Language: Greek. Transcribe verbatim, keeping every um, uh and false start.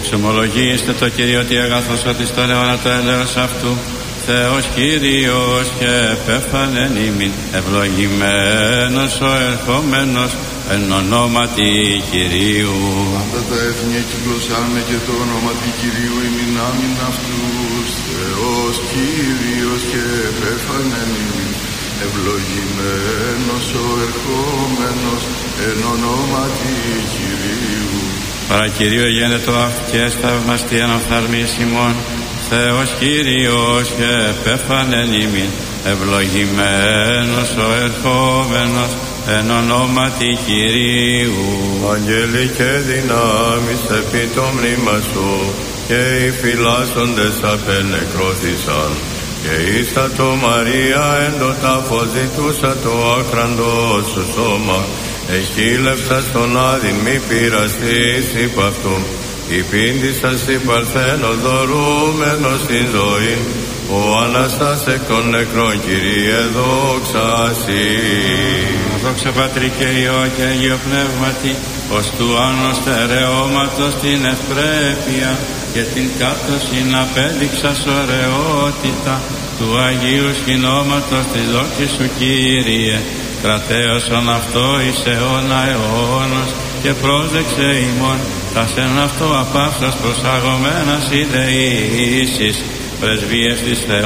Εξομολογήστε το Κύριο ότι αγαθός ότι στον αιώνα το έλεος αυτού Θεός Κύριος και επέφανεν ημίν ευλογημένος ο ερχόμενος εν ονόματι Κυρίου. Πάντα τα έθνη κυκλωσάμε και το ονόματι Κυρίου ημίν άμην αυτούς. Θεός Κύριος και επέφανεν ημίν ευλογημένος ο ερχόμενος εν ονόματι Κυρίου. Παρακυρίου γένετο αυτιές θαυμαστή αναφθαρμής ημών Θεός Κύριος και επέφανεν ημίν ευλογημένος ο ερχόμενος εν ονόματι Κυρίου. Αγγέλοι και δυνάμεις επί το μνήμα σου και οι φυλάσσοντες απενεκρώθησαν και ήστα το Μαρία εν το τάφο ζητούσα το άκραντο σου σώμα εσχύλευσα στον άδειν μη πειραστείς υπ' αυτού υπήντησας η παρθένο δωρούμενος στην ζωή ο Αναστάς εκ των νεκρών Κύριε δόξα Σοι. Δόξα Πατρί και Υιό και Αγίο Πνεύματι ως του άνος στερεώματος την ευπρέπεια και την κάτωσιν απέδειξας ωραιότητα του Αγίου σκηνώματος της δόξης σου Κύριε κρατέωσον αυτό εις αιώνα αιώνος και πρόσδεξε ημών τα σεν αυτό απαύσας προσαγωμένας ιδεήσεις πρεσβείες της Θεού